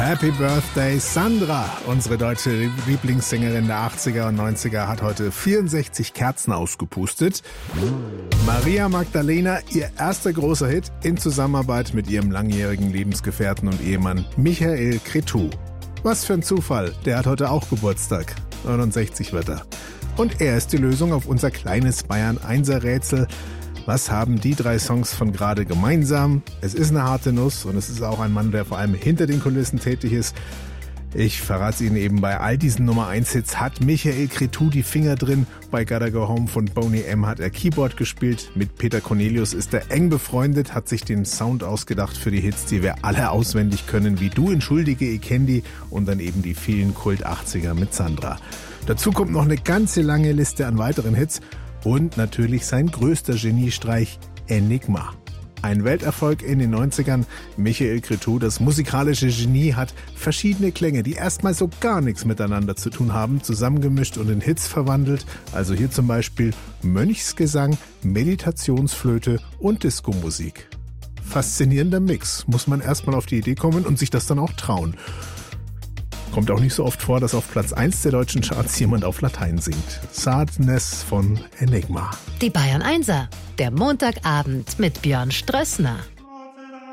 Happy Birthday Sandra, unsere deutsche Lieblingssängerin der 80er und 90er, hat heute 64 Kerzen ausgepustet. Maria Magdalena, ihr erster großer Hit in Zusammenarbeit mit ihrem langjährigen Lebensgefährten und Ehemann Michael Cretu. Was für ein Zufall, der hat heute auch Geburtstag. 69 wird er. Und er ist die Lösung auf unser kleines Bayern-Einser-Rätsel. Was haben die 3 Songs von gerade gemeinsam? Es ist eine harte Nuss und es ist auch ein Mann, der vor allem hinter den Kulissen tätig ist. Ich verrate es Ihnen eben, bei all diesen Nummer-1-Hits hat Michael Cretu die Finger drin. Bei Gotta Go Home von Boney M. hat er Keyboard gespielt. Mit Peter Cornelius ist er eng befreundet, hat sich den Sound ausgedacht für die Hits, die wir alle auswendig können, wie Du entschuldige, ich kenn die und dann eben die vielen Kult-80er mit Sandra. Dazu kommt noch eine ganze lange Liste an weiteren Hits. Und natürlich sein größter Geniestreich, Enigma. Ein Welterfolg in den 90ern. Michael Cretu, das musikalische Genie, hat verschiedene Klänge, die erstmal so gar nichts miteinander zu tun haben, zusammengemischt und in Hits verwandelt. Also hier zum Beispiel Mönchsgesang, Meditationsflöte und Diskomusik. Faszinierender Mix, muss man erstmal auf die Idee kommen und sich das dann auch trauen. Kommt auch nicht so oft vor, dass auf Platz 1 der deutschen Charts jemand auf Latein singt. Sadness von Enigma. Die Bayern 1er, der Montagabend mit Björn Strössner.